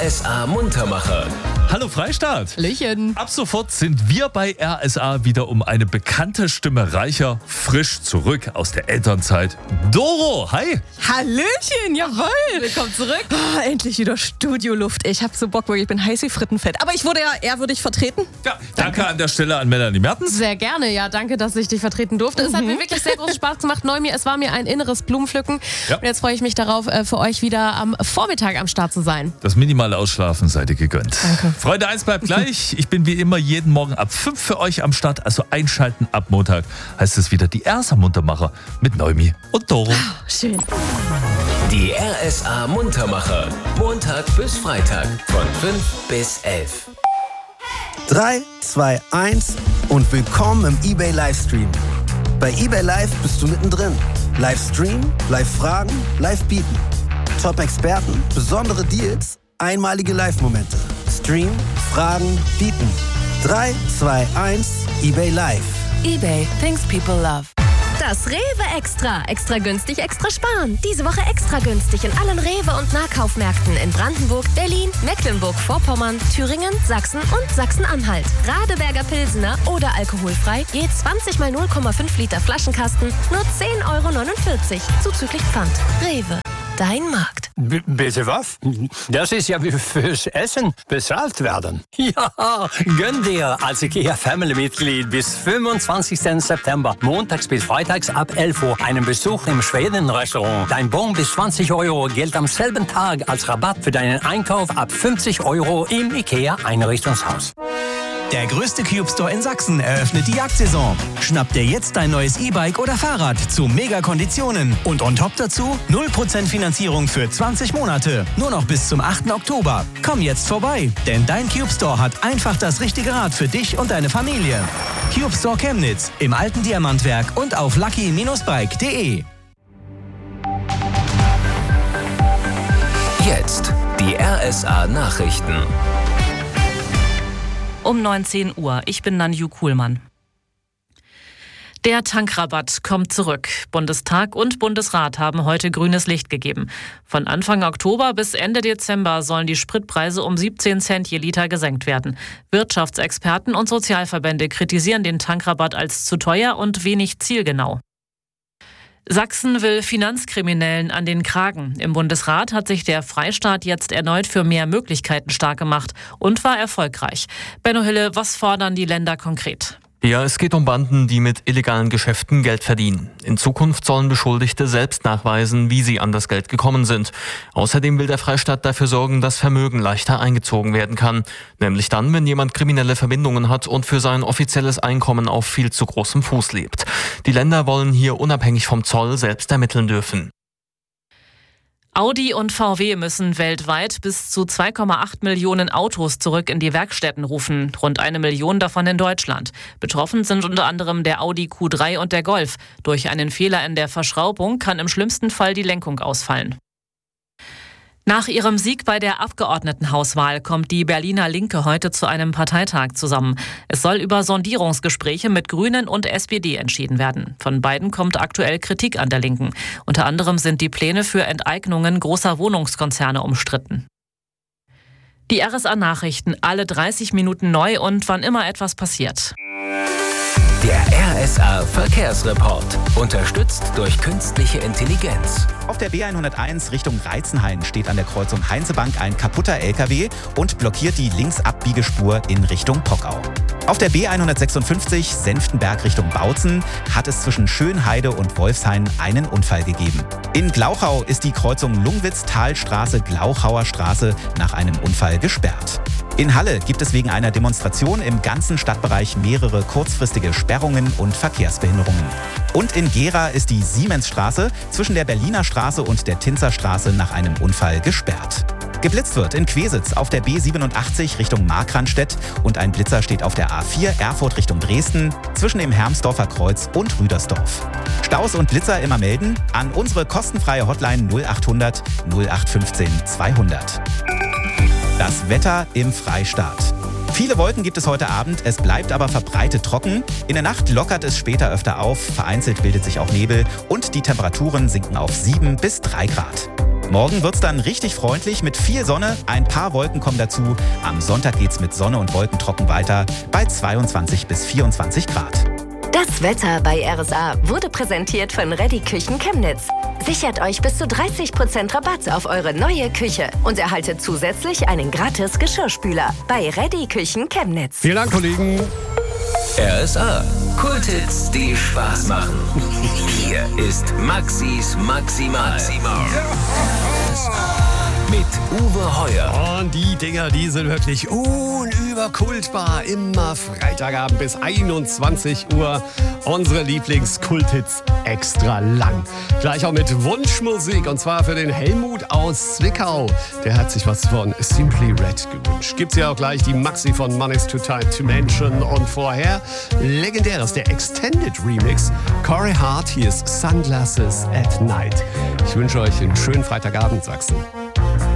RSA Muntermacher. Hallo Freistaat! Hallöchen. Ab sofort sind wir bei RSA wieder um eine bekannte Stimme reicher, frisch zurück aus der Elternzeit. Doro, hi! Hallöchen, jawohl. Willkommen zurück. Oh, endlich wieder Studioluft. Ich hab so Bock, wirklich, ich bin heiß wie Frittenfett. Aber ich wurde ja ehrwürdig vertreten. Ja, danke an der Stelle an Melanie Mertens. Sehr gerne, ja, danke, dass ich dich vertreten durfte. Es hat mir wirklich sehr großen Spaß gemacht. Es war mir ein inneres Blumenpflücken. Ja. Und jetzt freue ich mich darauf, für euch wieder am Vormittag am Start zu sein. Das minimale Ausschlafen seid ihr gegönnt. Danke. Freunde, eins bleibt gleich. Ich bin wie immer jeden Morgen ab 5 für euch am Start. Also einschalten ab Montag heißt es wieder die RSA Muntermacher mit Noemi und Doro. Schön. Die RSA Muntermacher. Montag bis Freitag von 5 bis 11. 3, 2, 1 und willkommen im eBay Livestream. Bei eBay Live bist du mittendrin. Livestream, Live-Fragen, Live-Bieten. Top-Experten, besondere Deals, einmalige Live-Momente. Stream, Fragen, Bieten. 3, 2, 1, eBay Live. eBay, things people love. Das Rewe Extra. Extra günstig, extra sparen. Diese Woche extra günstig in allen Rewe- und Nahkaufmärkten in Brandenburg, Berlin, Mecklenburg-Vorpommern, Thüringen, Sachsen und Sachsen-Anhalt. Radeberger Pilsener oder alkoholfrei, je 20 mal 0,5 Liter Flaschenkasten, nur 10,49 €, zuzüglich Pfand. Rewe, dein Markt. Bitte was? Das ist ja wie fürs Essen bezahlt werden. Ja, gönn dir als IKEA-Family-Mitglied bis 25. September, montags bis freitags ab 11 Uhr, einen Besuch im Schweden-Restaurant. Dein Bon bis 20 € gilt am selben Tag als Rabatt für deinen Einkauf ab 50 € im IKEA-Einrichtungshaus. Der größte Cube Store in Sachsen eröffnet die Jagdsaison. Schnapp dir jetzt dein neues E-Bike oder Fahrrad zu Mega-Konditionen. Und on top dazu 0% Finanzierung für 20 Monate. Nur noch bis zum 8. Oktober. Komm jetzt vorbei, denn dein Cube Store hat einfach das richtige Rad für dich und deine Familie. Cube Store Chemnitz im alten Diamantwerk und auf lucky-bike.de. Jetzt die RSA Nachrichten. Um 19 Uhr. Ich bin Nanju Kuhlmann. Der Tankrabatt kommt zurück. Bundestag und Bundesrat haben heute grünes Licht gegeben. Von Anfang Oktober bis Ende Dezember sollen die Spritpreise um 17 Cent je Liter gesenkt werden. Wirtschaftsexperten und Sozialverbände kritisieren den Tankrabatt als zu teuer und wenig zielgenau. Sachsen will Finanzkriminellen an den Kragen. Im Bundesrat hat sich der Freistaat jetzt erneut für mehr Möglichkeiten stark gemacht und war erfolgreich. Benno Hille, was fordern die Länder konkret? Ja, es geht um Banden, die mit illegalen Geschäften Geld verdienen. In Zukunft sollen Beschuldigte selbst nachweisen, wie sie an das Geld gekommen sind. Außerdem will der Freistaat dafür sorgen, dass Vermögen leichter eingezogen werden kann. Nämlich dann, wenn jemand kriminelle Verbindungen hat und für sein offizielles Einkommen auf viel zu großem Fuß lebt. Die Länder wollen hier unabhängig vom Zoll selbst ermitteln dürfen. Audi und VW müssen weltweit bis zu 2,8 Millionen Autos zurück in die Werkstätten rufen. Rund 1 Million davon in Deutschland. Betroffen sind unter anderem der Audi Q3 und der Golf. Durch einen Fehler in der Verschraubung kann im schlimmsten Fall die Lenkung ausfallen. Nach ihrem Sieg bei der Abgeordnetenhauswahl kommt die Berliner Linke heute zu einem Parteitag zusammen. Es soll über Sondierungsgespräche mit Grünen und SPD entschieden werden. Von beiden kommt aktuell Kritik an der Linken. Unter anderem sind die Pläne für Enteignungen großer Wohnungskonzerne umstritten. Die RSA-Nachrichten alle 30 Minuten neu und wann immer etwas passiert. Der RSA Verkehrsreport. Unterstützt durch künstliche Intelligenz. Auf der B101 Richtung Reizenhain steht an der Kreuzung Heinzebank ein kaputter LKW und blockiert die Linksabbiegespur in Richtung Pockau. Auf der B156 Senftenberg Richtung Bautzen hat es zwischen Schönheide und Wolfshain einen Unfall gegeben. In Glauchau ist die Kreuzung Lungwitz-Talstraße-Glauchauer Straße nach einem Unfall gesperrt. In Halle gibt es wegen einer Demonstration im ganzen Stadtbereich mehrere kurzfristige Sperrungen und Verkehrsbehinderungen. Und in Gera ist die Siemensstraße zwischen der Berliner Straße und der Tinzerstraße nach einem Unfall gesperrt. Geblitzt wird in Quesitz auf der B87 Richtung Markranstädt und ein Blitzer steht auf der A4 Erfurt Richtung Dresden zwischen dem Hermsdorfer Kreuz und Rüdersdorf. Staus und Blitzer immer melden an unsere kostenfreie Hotline 0800 0815 200. Das Wetter im Freistaat. Viele Wolken gibt es heute Abend, es bleibt aber verbreitet trocken. In der Nacht lockert es später öfter auf, vereinzelt bildet sich auch Nebel und die Temperaturen sinken auf 7 bis 3 Grad. Morgen wird's dann richtig freundlich mit viel Sonne, ein paar Wolken kommen dazu. Am Sonntag geht's mit Sonne und Wolken trocken weiter bei 22 bis 24 Grad. Das Wetter bei RSA wurde präsentiert von Reddy Küchen Chemnitz. Sichert euch bis zu 30% Rabatt auf eure neue Küche und erhaltet zusätzlich einen gratis Geschirrspüler bei Reddy Küchen Chemnitz. Vielen Dank, Kollegen. RSA. Kulthits, die Spaß machen. Hier ist Maxis Maximal. Mit Uwe Heuer. Und die Dinger, die sind wirklich unüberkultbar. Immer Freitagabend bis 21 Uhr. Unsere Lieblingskulthits extra lang. Gleich auch mit Wunschmusik. Und zwar für den Helmut aus Zwickau. Der hat sich was von Simply Red gewünscht. Gibt's ja auch gleich die Maxi von Money's Too Tight to Mention. Und vorher legendäres, der Extended Remix. Corey Hart, hier ist Sunglasses at Night. Ich wünsche euch einen schönen Freitagabend, Sachsen.